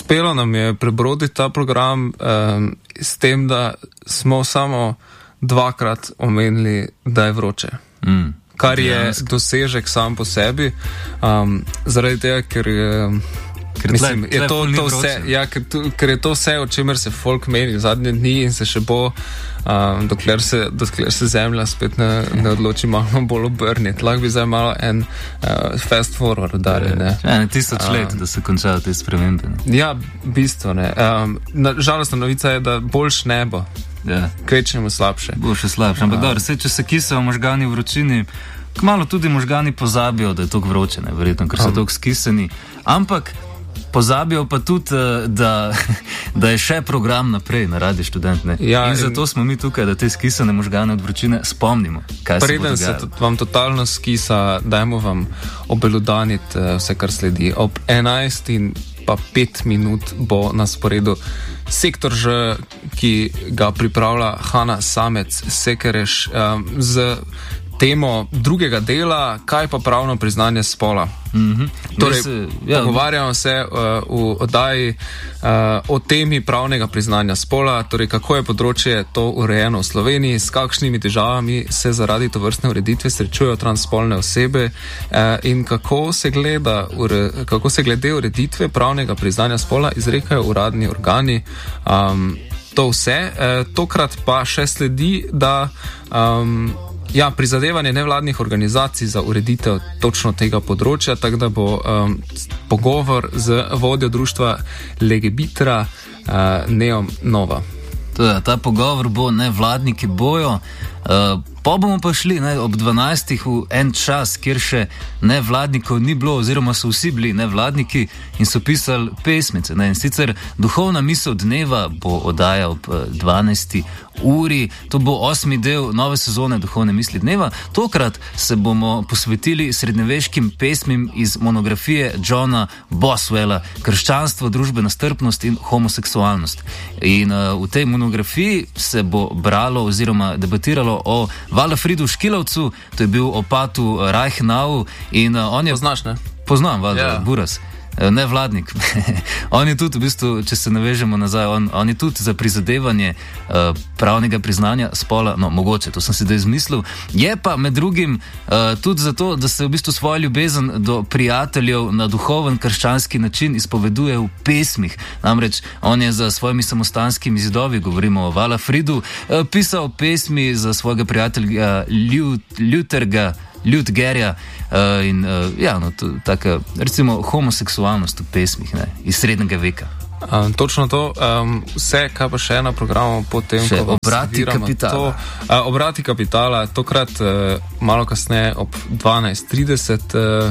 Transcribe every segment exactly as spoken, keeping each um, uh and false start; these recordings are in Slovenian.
uspelo nam je prebroditi ta program um, s tem, da smo samo dvakrat omenili, da je vroče. Mm. Kar je dosežek sam po sebi, um, zaradi tega, ker je, ker mislim, tle, tle je to, to vse, ja, ker, ker je to vse, o čemer se folk meni zadnje dni in se še bo, um, dokler, se, dokler se zemlja spet ne, ne odloči malo bolj obrniti. Lahko bi zdaj malo en uh, fast forward dali. Ne, ja, ne tisoč let, um, da se končajo te spremembe. Ne? Ja, bistvo ne. Um, na, žalostna novica je, da boljš ne bo. Ja. Kvečnemu slabše. Bo še slabše. Ampak dobro, se, če se kisajo možgani v vročini, kmalu tudi možgani pozabijo, da je toliko vroče, ne, verjetno, ker so toliko skisani. Ampak pozabijo pa tudi, da, da je še program naprej na Radiu Študent. Ne. Ja, in zato in smo mi tukaj, da te skisane možgane od vročine spomnimo. Preden se, se vam totalno skisa, dajmo vam obelodaniti vse, kar sledi. Ob enajst in pa pet minut bo na sporedu Sektor Ž, ki ga pripravlja Hana Samec Sekereš um, z temo drugega dela, kaj pa pravno priznanje spola. Mm-hmm. Torej, se, ja, pogovarjamo se uh, v oddaji uh, o temi pravnega priznanja spola, torej kako je področje to urejeno v Sloveniji, s kakšnimi težavami se zaradi tovrstne ureditve srečujejo transspolne osebe uh, in kako se, gleda, ure, kako se glede ureditve pravnega priznanja spola izrekajo uradni organi. Um, to vse. Uh, tokrat pa še sledi, da um, Ja, prizadevanje nevladnih organizacij za ureditev točno tega področja, tako da bo um, pogovor z vodjo društva Legebitra uh, Neom Nova. Ta, ta pogovor bo nevladniki bojo, uh, pa bomo pa šli ne, ob dvanajstih v en čas, kjer še nevladnikov ni bilo, oziroma so vsi bili nevladniki in so pisali pesmice. Ne. In sicer duhovna misel dneva bo oddaja ob dvanajsti uri, to bo osmi del nove sezone duhovne misli dneva. Tokrat se bomo posvetili srednjeveškim pesmim iz monografije Johna Boswella Krščanstvo, družbena strpnost in homoseksualnost. In uh, v tej monografiji se bo bralo oziroma debatiralo o Walfridu Škilovcu, to je bil opatu Reichenau in uh, on je... Poznaš, ne? Poznam, Valda, yeah. Buras. Nevladnik. On je tudi, v bistvu, če se navežemo nazaj, on, on je tudi za prizadevanje uh, pravnega priznanja spola, no, mogoče, to sem si da izmislil, je pa med drugim uh, tudi zato, da se v bistvu svojo ljubezen do prijateljev na duhoven krščanski način izpoveduje v pesmih. Namreč, on je za svojimi samostanskimi zidovi, govorimo o Walfridu, uh, pisal pesmi za svojega prijatelja Lutherga, Ljudgerja uh, in uh, ja, no, to, taka, recimo, homoseksualnost v pesmih, ne, iz srednjega veka. Um, točno to. Um, vse, kaj pa še na programu potem, še ko obrati kapitala. To, uh, obrati kapitala, tokrat uh, malo kasneje ob dvanajst trideset uh,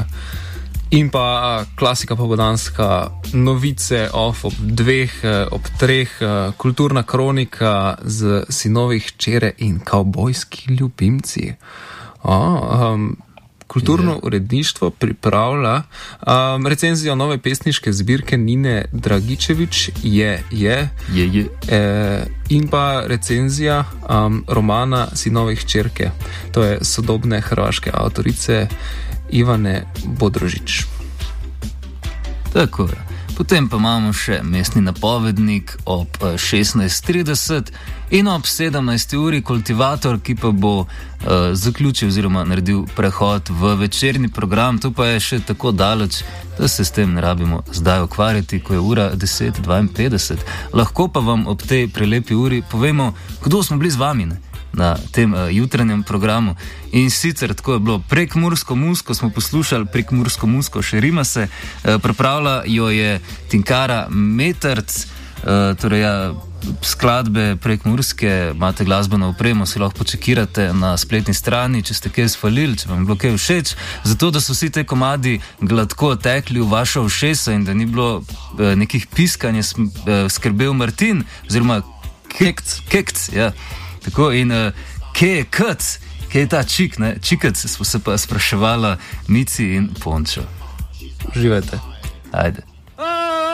in pa uh, klasika popoldanska, novice off ob dveh, uh, ob treh, uh, kulturna kronika z sinovi hčere in kavbojski ljubimci. Oh, um, kulturno yeah. uredništvo pripravlja um, recenzijo nove pesniške zbirke Nine Dragičević je, je, je, je. E, in pa recenzija um, romana Sinove hčerke, to je sodobne hrvaške avtorice Ivane Bodrožić. Tako je. Potem pa imamo še mestni napovednik ob šestnajst trideset in ob sedemnajsti uri kultivator, ki pa bo uh, zaključil oziroma naredil prehod v večerni program. To pa je še tako daleč, da se s tem ne rabimo zdaj ukvarjati, ko je ura deset dvainpetdeset. Lahko pa vam ob tej prelepi uri povemo, kdo smo bili z vami, ne? Na tem uh, jutranjem programu. In sicer tako je bilo Prekmursko Musko, smo poslušali Prekmursko Musko, še rima se, uh, pripravila jo je Tinkara Metrc, uh, torej ja, skladbe Prekmurske, imate glasbeno opremo, si lahko počekirate na spletni strani, če ste kaj sfalili, če vam je bilo kaj všeč, zato da so vsi te komadi gladko tekli v vaša ušesa in da ni bilo uh, nekih piskanja, uh, skrbel Martin, oziroma kekc, kekc, ja. Tako in uh, kje je kac, kje je ta čik, ne? Čikac smo se pa spraševala Mici in Pončo. Živete. Ajde.